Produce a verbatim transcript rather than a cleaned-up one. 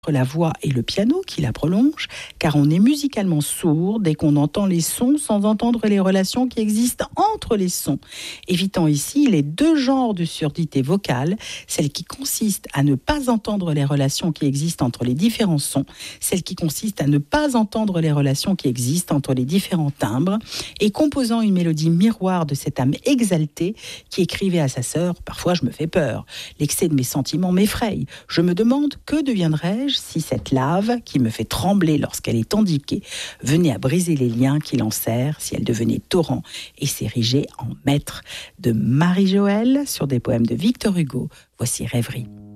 la voix et le piano qui la prolongent, car on est musicalement sourd dès qu'on entend les sons sans entendre les relations qui existent entre les sons. Évitant ici les deux genres de surdité vocale, celle qui consiste à ne pas entendre les relations qui existent entre les différents sons, celle qui consiste à ne pas entendre les relations qui existent entre les différents timbres, et composant une mélodie miroir de cette âme exaltée qui écrivait à sa sœur « Parfois je me fais peur, l'excès de mes sentiments m'effraie, je me demande que deviendrais-je si cette lave, qui me fait trembler lorsqu'elle est indiquée, venait à briser les liens qui l'enserrent, si elle devenait torrent et s'érigeait en maître » de Marie-Joëlle sur des poèmes de Victor Hugo. Voici Rêverie.